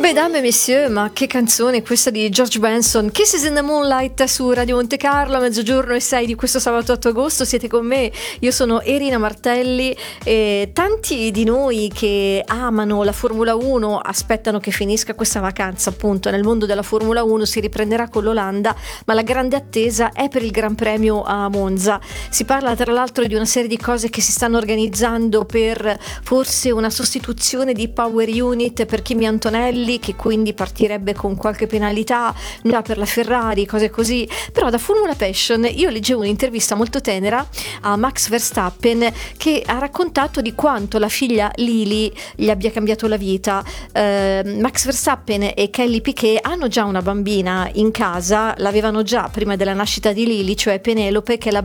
Mesdames et messieurs, ma che canzone questa di George Benson, Kisses in the Moonlight su Radio Monte Carlo, a 12:06 di questo sabato 8 agosto. Siete con me, io sono Erina Martelli e tanti di noi che amano la Formula 1 aspettano che finisca questa vacanza. Appunto, nel mondo della Formula 1 si riprenderà con l'Olanda, ma la grande attesa è per il Gran Premio a Monza. Si parla tra l'altro di una serie di cose che si stanno organizzando per forse una sostituzione di Power Unit per Kimi Antonelli, che quindi partirebbe con qualche penalità già per la Ferrari, cose così. Però da Formula Passion io leggevo un'intervista molto tenera a Max Verstappen, che ha raccontato di quanto la figlia Lily gli abbia cambiato la vita. Max Verstappen e Kelly Piquet hanno già una bambina in casa, l'avevano già prima della nascita di Lily, cioè Penelope, che è la